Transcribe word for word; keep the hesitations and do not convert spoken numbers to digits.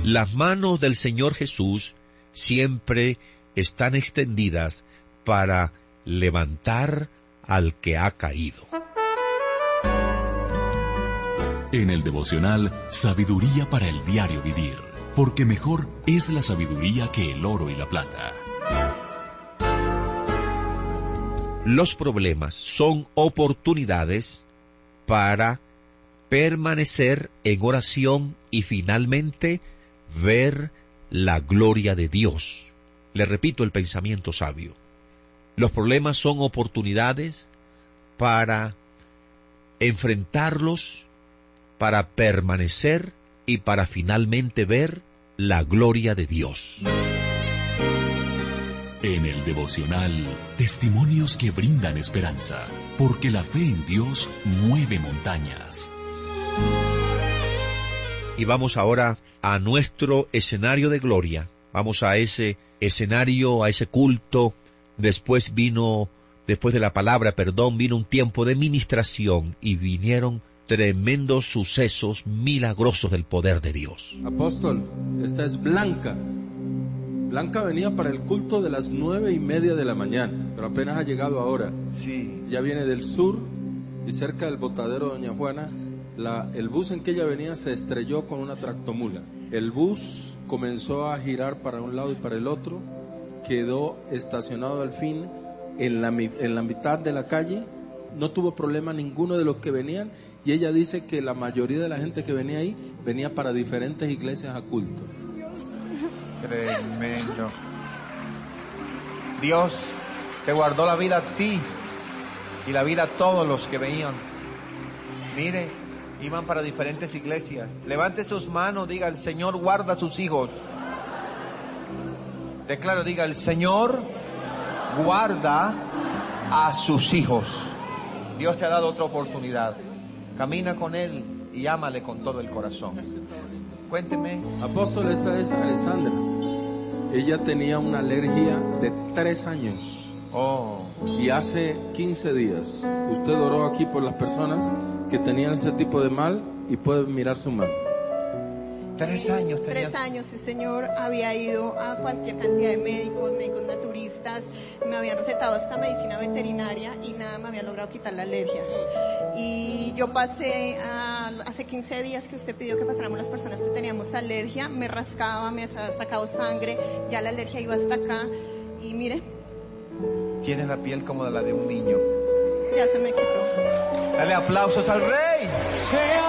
Las manos del Señor Jesús siempre están extendidas para levantar al que ha caído. En el devocional, sabiduría para el diario vivir, porque mejor es la sabiduría que el oro y la plata. Los problemas son oportunidades para permanecer en oración y finalmente ver la gloria de Dios. Le repito el pensamiento sabio. Los problemas son oportunidades para enfrentarlos, para permanecer y para finalmente ver la gloria de Dios. En el devocional, testimonios que brindan esperanza, porque la fe en Dios mueve montañas. Y vamos ahora a nuestro escenario de gloria. Vamos a ese escenario, a ese culto. Después vino, después de la palabra, perdón, vino un tiempo de ministración y vinieron tremendos sucesos milagrosos del poder de Dios. Apóstol, esta es Blanca. Blanca venía para el culto de las nueve y media de la mañana, pero apenas ha llegado ahora. Sí. Ya viene del sur y cerca del botadero Doña Juana, la, el bus en que ella venía se estrelló con una tractomula. El bus comenzó a girar para un lado y para el otro, quedó estacionado al fin en la, en la mitad de la calle, no tuvo problema ninguno de los que venían, y ella dice que la mayoría de la gente que venía ahí venía para diferentes iglesias a culto. Tremendo. Dios te guardó la vida a ti y la vida a todos los que venían. Mire, iban para diferentes iglesias. Levante sus manos, diga: el Señor guarda a sus hijos. Declaro, diga: el Señor guarda a sus hijos. Dios te ha dado otra oportunidad. Camina con Él y ámale con todo el corazón. Cuénteme. Apóstol, esta es Alessandra. Ella tenía una alergia de tres años. Oh. Y hace quince días usted oró aquí por las personas que tenían ese tipo de mal y puede mirar su mano. Tres años tenía. Tres años, el señor había ido a cualquier cantidad de médicos, médicos naturistas, me habían recetado hasta medicina veterinaria y nada me había logrado quitar la alergia. Y yo pasé a, hace quince días que usted pidió que pasáramos las personas que teníamos alergia, me rascaba, me había sacado sangre, ya la alergia iba hasta acá y mire. Tiene la piel como la de un niño. Ya se me quitó. Dale aplausos al Rey.